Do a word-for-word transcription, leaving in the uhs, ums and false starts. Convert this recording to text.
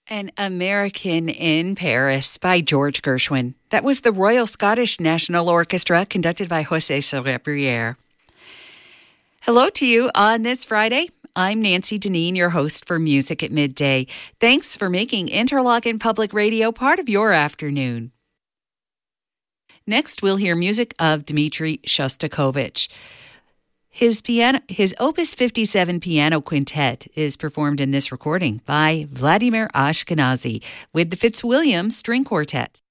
An American in Paris by George Gershwin. That was the Royal Scottish National Orchestra conducted by José Soler. Hello to you on this Friday. I'm Nancy Deneen, your host for Music at Midday. Thanks for making Interlochen Public Radio part of your afternoon. Next, we'll hear music of Dmitri Shostakovich. His piano, his Opus fifty-seven piano quintet is performed in this recording by Vladimir Ashkenazy with the Fitzwilliam String Quartet.